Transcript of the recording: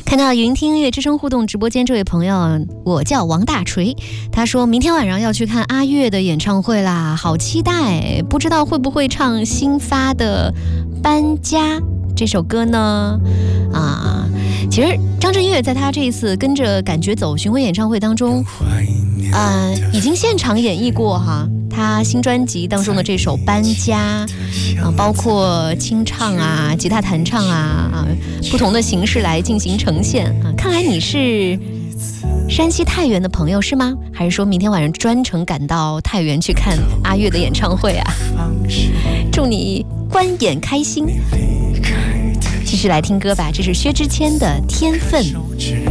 看到云听音乐之声互动直播间这位朋友，我叫王大锤，他说明天晚上要去看阿月的演唱会啦，好期待，不知道会不会唱新发的《搬家》这首歌呢？其实张震岳在他这一次跟着感觉走巡回演唱会当中，已经现场演绎过他新专辑当中的这首《搬家》，包括清唱吉他弹唱不同的形式来进行呈现看来你是山西太原的朋友是吗？还是说明天晚上专程赶到太原去看阿月的演唱会祝你观演开心。继续来听歌吧，这是薛之谦的《天分》。